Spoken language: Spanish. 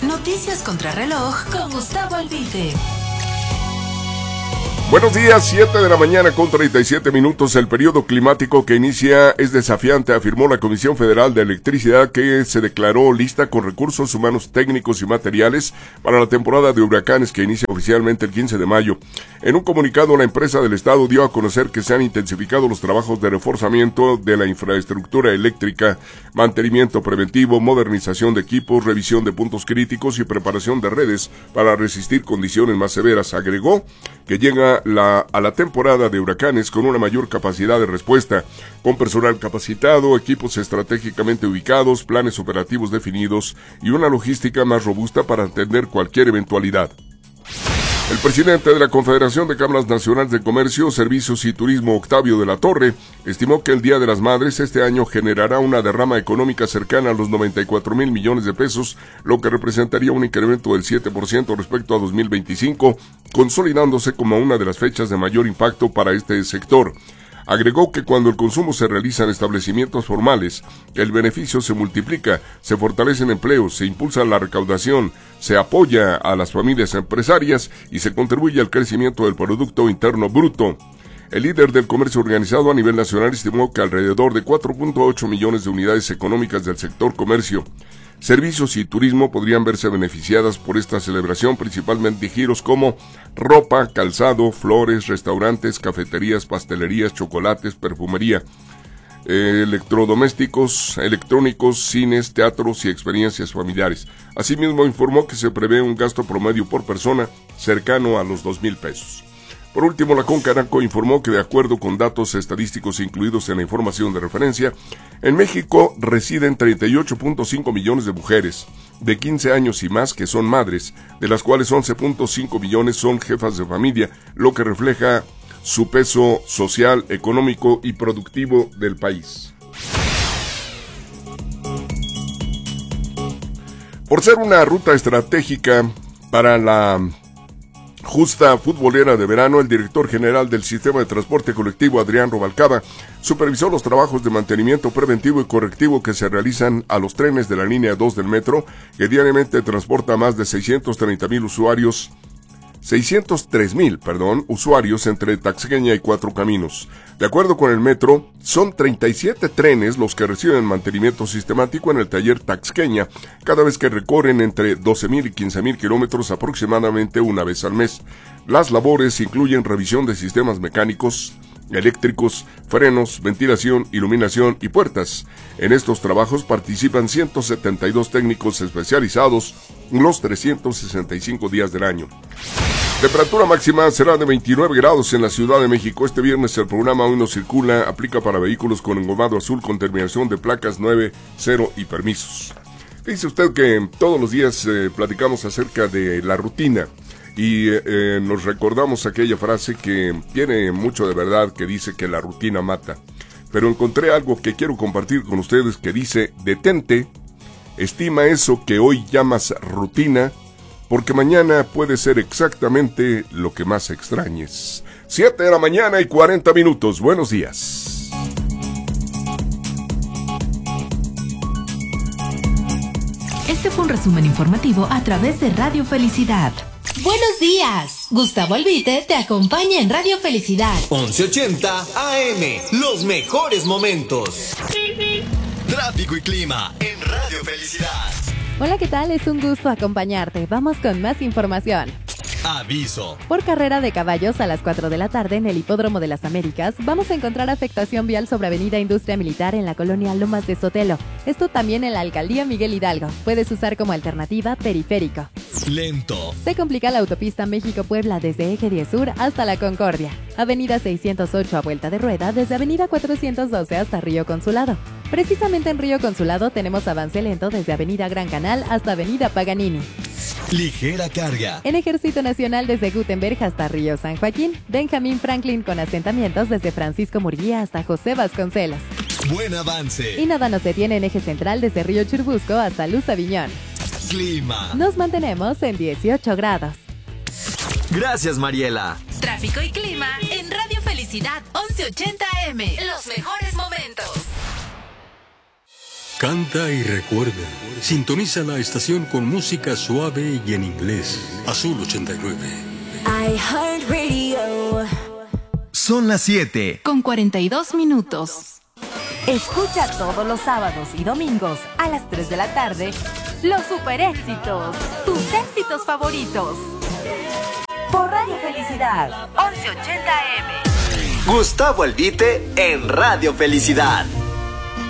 Noticias contra reloj con Gustavo Albite. Buenos días, 7 de la mañana con 37 minutos. El periodo climático que inicia es desafiante, afirmó la Comisión Federal de Electricidad, que se declaró lista con recursos humanos, técnicos y materiales para la temporada de huracanes que inicia oficialmente el 15 de mayo. En un comunicado, la empresa del Estado dio a conocer que se han intensificado los trabajos de reforzamiento de la infraestructura eléctrica, mantenimiento preventivo, modernización de equipos, revisión de puntos críticos y preparación de redes para resistir condiciones más severas. Agregó que llega a la temporada de huracanes con una mayor capacidad de respuesta, con personal capacitado, equipos estratégicamente ubicados, planes operativos definidos y una logística más robusta para atender cualquier eventualidad. El presidente de la Confederación de Cámaras Nacionales de Comercio, Servicios y Turismo, Octavio de la Torre, estimó que el Día de las Madres este año generará una derrama económica cercana a los 94,000 millones de pesos, lo que representaría un incremento del 7% respecto a 2025, consolidándose como una de las fechas de mayor impacto para este sector. Agregó que cuando el consumo se realiza en establecimientos formales, el beneficio se multiplica, se fortalecen empleos, se impulsa la recaudación, se apoya a las familias empresarias y se contribuye al crecimiento del Producto Interno Bruto. El líder del comercio organizado a nivel nacional estimó que alrededor de 4.8 millones de unidades económicas del sector comercio, servicios y turismo podrían verse beneficiadas por esta celebración, principalmente giros como ropa, calzado, flores, restaurantes, cafeterías, pastelerías, chocolates, perfumería, electrodomésticos, electrónicos, cines, teatros y experiencias familiares. Asimismo, informó que se prevé un gasto promedio por persona cercano a los 2,000 pesos. Por último, la Concanaco informó que, de acuerdo con datos estadísticos incluidos en la información de referencia, en México residen 38.5 millones de mujeres de 15 años y más que son madres, de las cuales 11.5 millones son jefas de familia, lo que refleja su peso social, económico y productivo del país. Por ser una ruta estratégica para la justa futbolera de verano, el director general del Sistema de Transporte Colectivo, Adrián Rubalcaba, supervisó los trabajos de mantenimiento preventivo y correctivo que se realizan a los trenes de la línea 2 del metro, que diariamente transporta a más de 603,000 usuarios entre Taxqueña y Cuatro Caminos. De acuerdo con el metro, son 37 trenes los que reciben mantenimiento sistemático en el taller Taxqueña, cada vez que recorren entre 12,000 y 15,000 kilómetros aproximadamente una vez al mes. Las labores incluyen revisión de sistemas mecánicos, eléctricos, frenos, ventilación, iluminación y puertas. En estos trabajos participan 172 técnicos especializados los 365 días del año. Temperatura máxima será de 29 grados en la Ciudad de México. Este viernes el programa Hoy No Circula aplica para vehículos con engomado azul con terminación de placas 9, 0 y permisos. Dice usted que todos los días platicamos acerca de la rutina y nos recordamos aquella frase que tiene mucho de verdad, que dice que la rutina mata. Pero encontré algo que quiero compartir con ustedes que dice: detente, estima eso que hoy llamas rutina, porque mañana puede ser exactamente lo que más extrañes. 7 de la mañana y 40 minutos. Buenos días. Este fue un resumen informativo a través de Radio Felicidad. Buenos días. Gustavo Albite te acompaña en Radio Felicidad. 1180 AM. Los mejores momentos. Tráfico y clima en Radio Felicidad. Hola, ¿qué tal? Es un gusto acompañarte. Vamos con más información. Aviso. Por carrera de caballos a las 4 de la tarde en el Hipódromo de las Américas, vamos a encontrar afectación vial sobre Avenida Industria Militar en la colonia Lomas de Sotelo. Esto también en la Alcaldía Miguel Hidalgo. Puedes usar como alternativa periférico. Lento. Se complica la autopista México-Puebla desde Eje 10 Sur hasta La Concordia. Avenida 608 a vuelta de rueda desde Avenida 412 hasta Río Consulado. Precisamente en Río Consulado tenemos avance lento desde Avenida Gran Canal hasta Avenida Paganini. Ligera carga. En Ejército Nacional desde Gutenberg hasta Río San Joaquín. Benjamín Franklin con asentamientos desde Francisco Murguía hasta José Vasconcelos. Buen avance. Y nada nos detiene en Eje Central desde Río Churbusco hasta Luz Aviñón. Clima. Nos mantenemos en 18 grados. Gracias, Mariela. Tráfico y clima en Radio Felicidad 1180 AM. Los mejores momentos. Canta y recuerda. Sintoniza la estación con música suave y en inglés. Azul 89. iHeartRadio. Son las 7. Con 42 minutos. Escucha todos los sábados y domingos a las 3 de la tarde los super éxitos, tus éxitos favoritos. Por Radio Felicidad, 1180 AM. Gustavo Albite en Radio Felicidad.